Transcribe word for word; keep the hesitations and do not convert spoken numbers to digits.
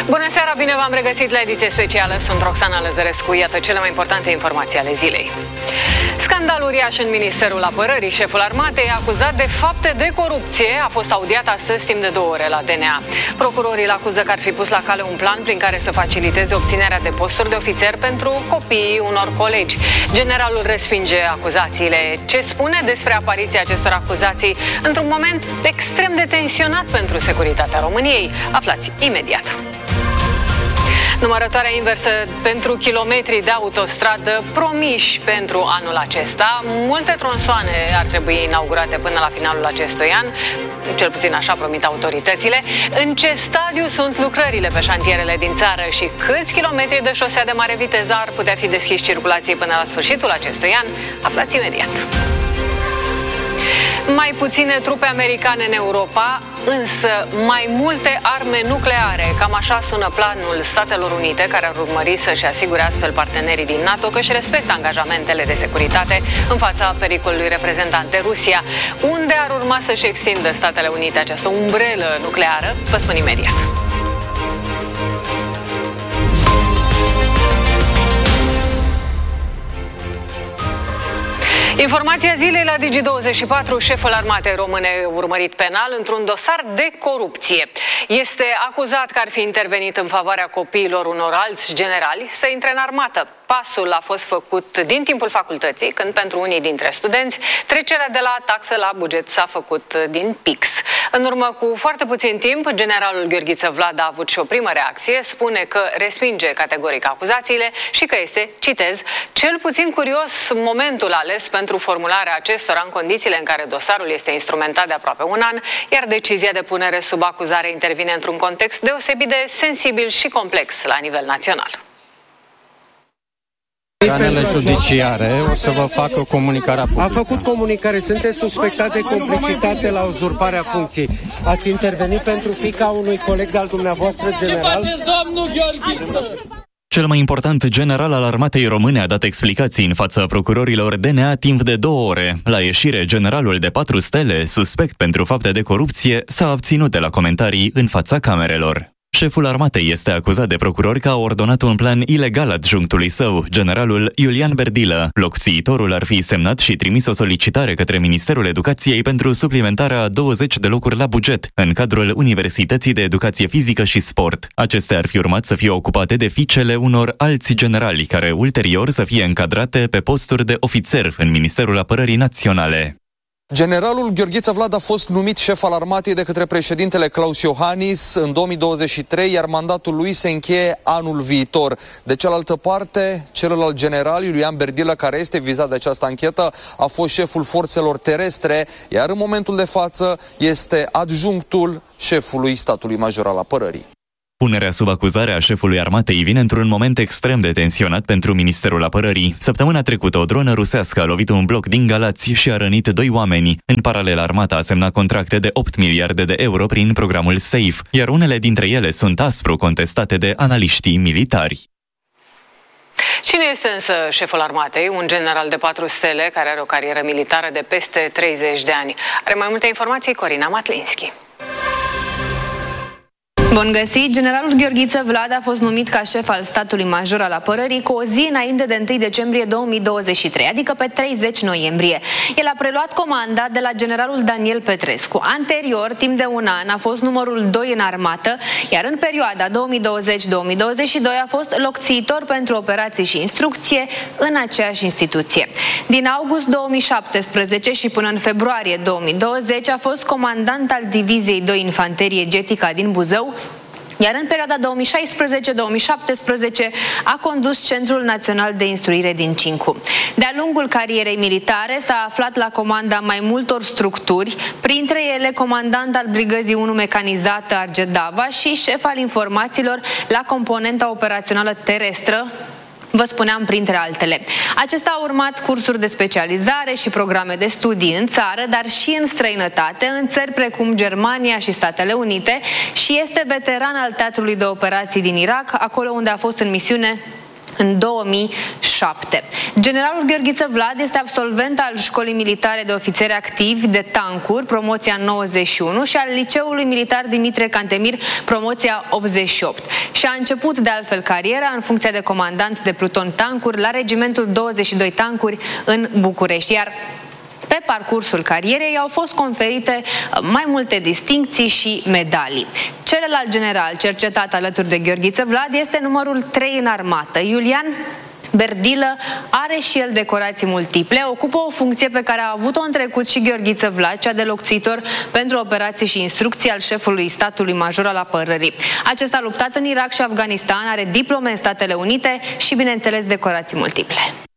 Bună seara, bine v-am regăsit la ediție specială. Sunt Roxana Lăzărescu, iată cele mai importante informații ale zilei. Scandal uriaș în Ministerul Apărării. Șeful armatei, acuzat de fapte de corupție, a fost audiat astăzi timp de două ore la D N A. Procurorii îl acuză că ar fi pus la cale un plan prin care să faciliteze obținerea de posturi de ofițer pentru copiii unor colegi. Generalul respinge acuzațiile. Ce spune despre apariția acestor acuzații într-un moment extrem de tensionat pentru securitatea României? Aflați imediat. Numărătoarea inversă pentru kilometri de autostradă promiși pentru anul acesta. Multe tronsoane ar trebui inaugurate până la finalul acestui an, cel puțin așa promit autoritățile. În ce stadiu sunt lucrările pe șantierele din țară și câți kilometri de șosea de mare viteză ar putea fi deschiși circulației până la sfârșitul acestui an? Aflați imediat. Mai puține trupe americane în Europa, însă mai multe arme nucleare. Cam așa sună planul Statelor Unite, care ar urmări să-și asigure astfel partenerii din NATO că își respectă angajamentele de securitate în fața pericolului reprezentat de Rusia. Unde ar urma să-și extindă Statele Unite această umbrelă nucleară? Vă spun imediat. Informația zilei la Digi douăzeci și patru. Șeful armatei române urmărit penal într-un dosar de corupție. Este acuzat că ar fi intervenit în favoarea copiilor unor alți generali să intre în armată. Pasul a fost făcut din timpul facultății, când pentru unii dintre studenți trecerea de la taxă la buget s-a făcut din pix. În urmă cu foarte puțin timp, generalul Gheorghiță Vlad a avut și o primă reacție, spune că respinge categoric acuzațiile și că este, citez, cel puțin curios momentul ales pentru formularea acestora în condițiile în care dosarul este instrumentat de aproape un an, iar decizia de punere sub acuzare intervine într-un context deosebit de sensibil și complex la nivel național. Organele judiciare o să vă facă comunicarea publică. A făcut comunicare, sunteți suspectat de complicitate la uzurparea funcției. Ați intervenit pentru fiica unui coleg al dumneavoastră general? Ce faceți, domnul Gheorghiță? Cel mai important general al armatei române a dat explicații în fața procurorilor D N A timp de două ore. La ieșire, generalul de patru stele, suspect pentru fapte de corupție, s-a abținut de la comentarii în fața camerelor. Șeful armatei este acuzat de procurori că a ordonat un plan ilegal adjunctului său, generalul Iulian Berdilă. Locțiitorul ar fi semnat și trimis o solicitare către Ministerul Educației pentru suplimentarea a douăzeci de locuri la buget, în cadrul Universității de Educație Fizică și Sport. Acestea ar fi urmat să fie ocupate de fiicele unor alți generali, care ulterior să fie încadrate pe posturi de ofițer în Ministerul Apărării Naționale. Generalul Gheorghiță Vlad a fost numit șef al armatei de către președintele Klaus Iohannis în două mii douăzeci și trei, iar mandatul lui se încheie anul viitor. De cealaltă parte, celălalt general, Iulian Berdilă, care este vizat de această anchetă, a fost șeful forțelor terestre, iar în momentul de față este adjunctul șefului statului major al apărării. Punerea sub acuzare a șefului armatei vine într-un moment extrem de tensionat pentru Ministerul Apărării. Săptămâna trecută, o dronă rusească a lovit un bloc din Galați și a rănit doi oameni. În paralel, armata a semnat contracte de opt miliarde de euro prin programul SAFE, iar unele dintre ele sunt aspru contestate de analiștii militari. Cine este însă șeful armatei? Un general de patru stele care are o carieră militară de peste treizeci de ani. Are mai multe informații Corina Matlinski. Bun găsit! Generalul Gheorghiță Vlad a fost numit ca șef al statului major al apărării cu o zi înainte de întâi decembrie două mii douăzeci și trei, adică pe treizeci noiembrie. El a preluat comanda de la generalul Daniel Petrescu. Anterior, timp de un an, a fost numărul doi în armată, iar în perioada două mii douăzeci - două mii douăzeci și doi a fost locțiitor pentru operații și instrucție în aceeași instituție. Din august două mii șaptesprezece și până în februarie două mii douăzeci a fost comandant al Diviziei doi Infanterie Getica din Buzău, iar în perioada două mii șaisprezece - două mii șaptesprezece a condus Centrul Național de Instruire din Cincu. De-a lungul carierei militare s-a aflat la comanda mai multor structuri, printre ele comandant al Brigăzii unu Mecanizată Argedava și șef al informațiilor la componenta operațională terestră, vă spuneam, printre altele. Acesta a urmat cursuri de specializare și programe de studii în țară, dar și în străinătate, în țări precum Germania și Statele Unite, și este veteran al teatrului de operații din Irak, acolo unde a fost în misiune în două mii șapte. Generalul Gheorghiță Vlad este absolvent al Școlii Militare de Ofițeri Activi de Tancuri, promoția nouăzeci și unu, și al Liceului Militar Dimitrie Cantemir, promoția optzeci și opt. Și a început de altfel cariera în funcția de comandant de pluton tancuri la Regimentul douăzeci și doi Tancuri în București, iar pe parcursul carierei au fost conferite mai multe distincții și medalii. Celălalt general cercetat alături de Gheorghiță Vlad este numărul trei în armată, Iulian Berdilă. Are și el decorații multiple, ocupă o funcție pe care a avut-o în trecut și Gheorghiță Vlad, cea de locțitor pentru operații și instrucții al șefului statului major al apărării. Acesta a luptat în Irak și Afganistan, are diplome în Statele Unite și, bineînțeles, decorații multiple.